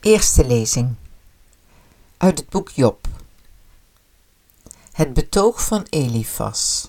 Eerste lezing uit het boek Job. Het betoog van Elifas.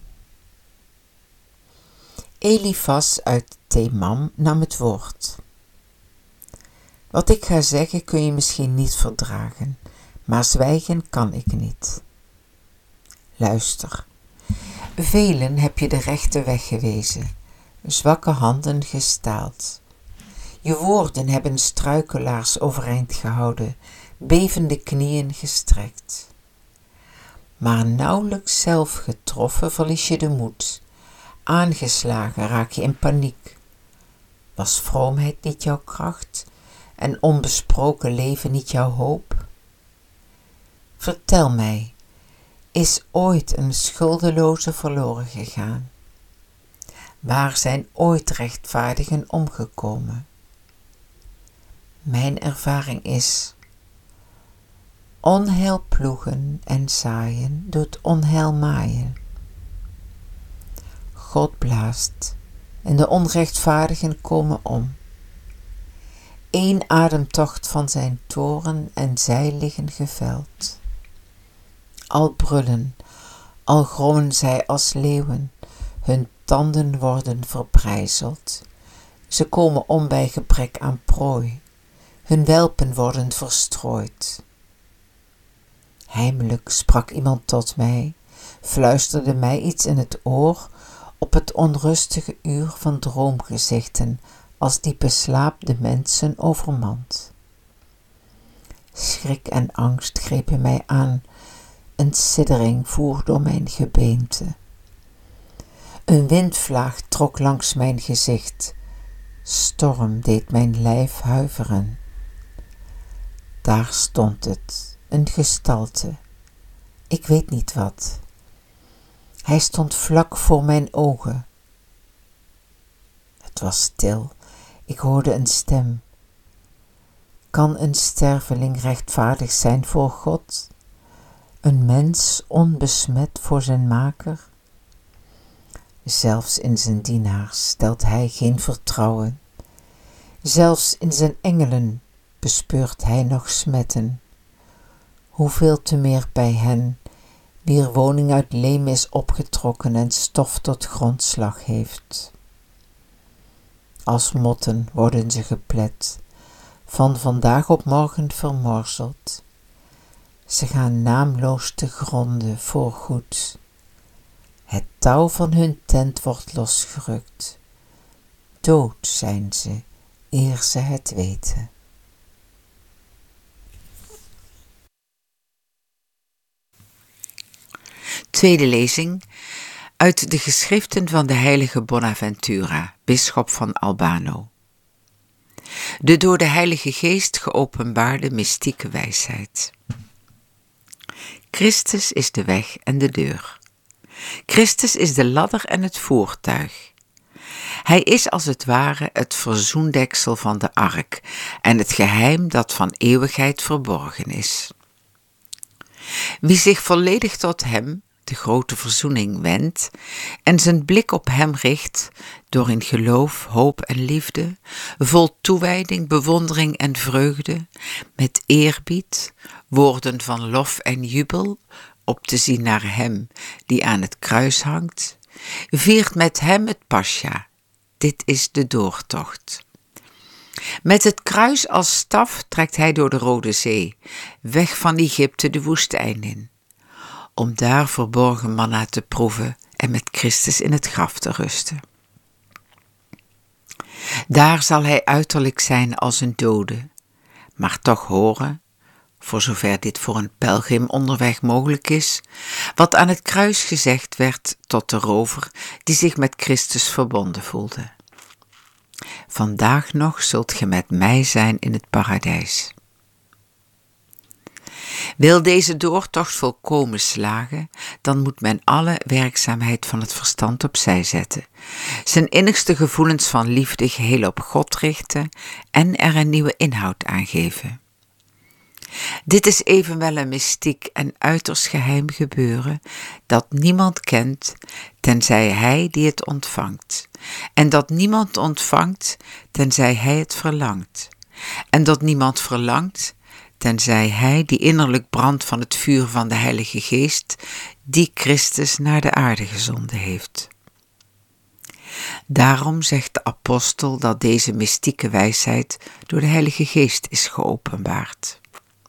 Elifas uit Teman nam het woord. Wat ik ga zeggen kun je misschien niet verdragen, maar zwijgen kan ik niet. Luister. Velen heb je de rechte weg gewezen, zwakke handen gestaald. Je woorden hebben struikelaars overeind gehouden, bevende knieën gestrekt. Maar nauwelijks zelf getroffen verlies je de moed, aangeslagen raak je in paniek. Was vroomheid niet jouw kracht en onbesproken leven niet jouw hoop? Vertel mij, is ooit een schuldeloze verloren gegaan? Waar zijn ooit rechtvaardigen omgekomen? Mijn ervaring is: onheil ploegen en zaaien doet onheil maaien. God blaast en de onrechtvaardigen komen om. Eén ademtocht van zijn toorn en zij liggen geveld. Al brullen, al grommen zij als leeuwen, hun tanden worden verbrijzeld. Ze komen om bij gebrek aan prooi, hun welpen worden verstrooid. Heimelijk sprak iemand tot mij, fluisterde mij iets in het oor op het onrustige uur van droomgezichten, als diepe slaap de mensen overmand. Schrik en angst grepen mij aan, een siddering voer door mijn gebeente. Een windvlaag trok langs mijn gezicht, storm deed mijn lijf huiveren. Daar stond het, een gestalte, ik weet niet wat. Hij stond vlak voor mijn ogen. Het was stil, ik hoorde een stem. Kan een sterveling rechtvaardig zijn voor God? Een mens onbesmet voor zijn maker? Zelfs in zijn dienaars stelt hij geen vertrouwen. Zelfs in zijn engelen bespeurt hij nog smetten. Hoeveel te meer bij hen, wier woning uit leem is opgetrokken en stof tot grondslag heeft. Als motten worden ze geplet, van vandaag op morgen vermorzeld. Ze gaan naamloos te gronde voorgoed. Het touw van hun tent wordt losgerukt. Dood zijn ze, eer ze het weten. Tweede lezing uit de geschriften van de heilige Bonaventura, bisschop van Albano. De door de Heilige Geest geopenbaarde mystieke wijsheid. Christus is de weg en de deur. Christus is de ladder en het voertuig. Hij is als het ware het verzoendeksel van de ark en het geheim dat van eeuwigheid verborgen is. Wie zich volledig tot hem, de grote verzoening, wendt en zijn blik op hem richt, door in geloof, hoop en liefde, vol toewijding, bewondering en vreugde, met eerbied, woorden van lof en jubel, op te zien naar hem die aan het kruis hangt, viert met hem het Pascha. Dit is de doortocht. Met het kruis als staf trekt hij door de Rode Zee, weg van Egypte de woestijn in, om daar verborgen manna te proeven en met Christus in het graf te rusten. Daar zal hij uiterlijk zijn als een dode, maar toch horen, voor zover dit voor een pelgrim onderweg mogelijk is, wat aan het kruis gezegd werd tot de rover die zich met Christus verbonden voelde. Vandaag nog zult ge met mij zijn in het paradijs. Wil deze doortocht volkomen slagen, dan moet men alle werkzaamheid van het verstand opzij zetten, zijn innigste gevoelens van liefde geheel op God richten en er een nieuwe inhoud aan geven. Dit is evenwel een mystiek en uiterst geheim gebeuren dat niemand kent, tenzij hij die het ontvangt, en dat niemand ontvangt, tenzij hij het verlangt, en dat niemand verlangt, tenzij hij die innerlijk brandt van het vuur van de Heilige Geest, die Christus naar de aarde gezonden heeft. Daarom zegt de apostel dat deze mystieke wijsheid door de Heilige Geest is geopenbaard.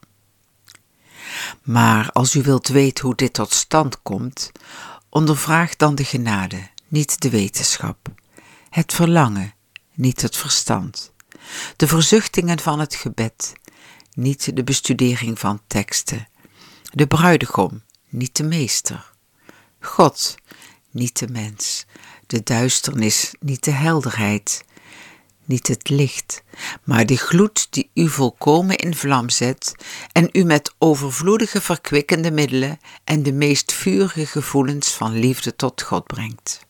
Maar als u wilt weten hoe dit tot stand komt, ondervraag dan de genade, niet de wetenschap, het verlangen, niet het verstand, de verzuchtingen van het gebed, niet de bestudering van teksten, de bruidegom, niet de meester, God, niet de mens, de duisternis, niet de helderheid, niet het licht, maar de gloed die u volkomen in vlam zet en u met overvloedige verkwikkende middelen en de meest vurige gevoelens van liefde tot God brengt.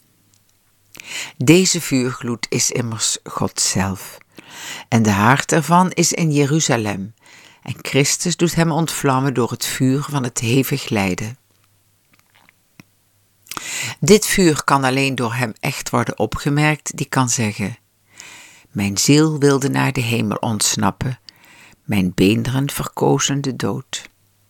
Deze vuurgloed is immers God zelf, en de haard ervan is in Jeruzalem, en Christus doet hem ontvlammen door het vuur van het hevig lijden. Dit vuur kan alleen door hem echt worden opgemerkt, die kan zeggen: mijn ziel wilde naar de hemel ontsnappen, mijn beenderen verkozen de dood.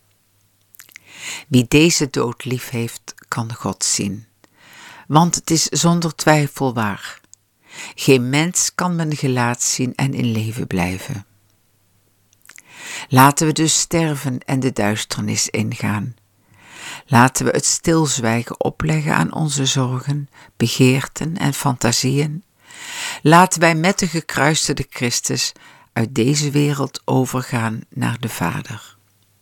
Wie deze dood lief heeft, kan God zien, want het is zonder twijfel waar. Geen mens kan mijn gelaat zien en in leven blijven. Laten we dus sterven en de duisternis ingaan. Laten we het stilzwijgen opleggen aan onze zorgen, begeerten en fantasieën. Laten wij met de gekruisigde Christus uit deze wereld overgaan naar de Vader.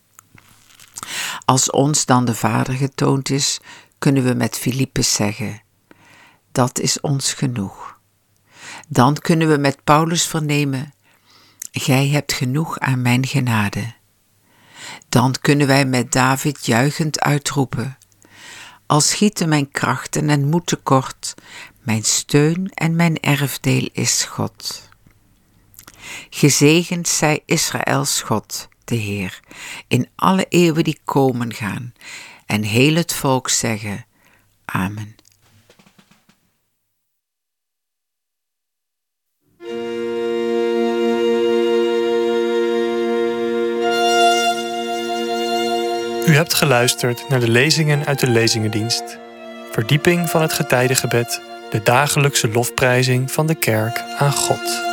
Als ons dan de Vader getoond is, kunnen we met Filippus zeggen: dat is ons genoeg. Dan kunnen we met Paulus vernemen: gij hebt genoeg aan mijn genade. Dan kunnen wij met David juichend uitroepen: al schieten mijn krachten en moed tekort, mijn steun en mijn erfdeel is God. Gezegend zij Israëls God, de Heer, in alle eeuwen die komen gaan, en heel het volk zeggen: Amen. U hebt geluisterd naar de lezingen uit de Lezingendienst. Verdieping van het getijdengebed, de dagelijkse lofprijzing van de kerk aan God.